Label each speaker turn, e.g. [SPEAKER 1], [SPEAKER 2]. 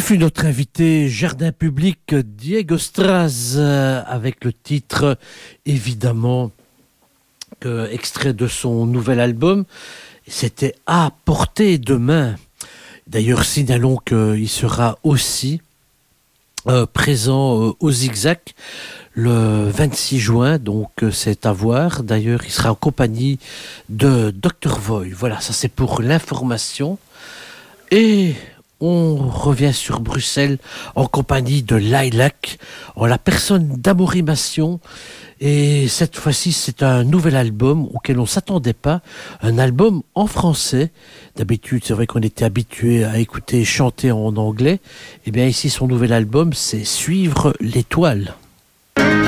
[SPEAKER 1] fut notre invité Jardin Public Diego Straz avec le titre évidemment extrait de son nouvel album. C'était À portée de main. D'ailleurs, signalons qu'il sera aussi présent au Zigzag le 26 juin, donc c'est à voir. D'ailleurs, il sera en compagnie de Dr Voy. Voilà, ça c'est pour l'information. Et on revient sur Bruxelles en compagnie de Lilac, en la personne d'Amorimation. Et cette fois-ci, c'est un nouvel album auquel on ne s'attendait pas. Un album en français. D'habitude, c'est vrai qu'on était habitué à écouter chanter en anglais. Et bien ici, son nouvel album, c'est Suivre l'étoile.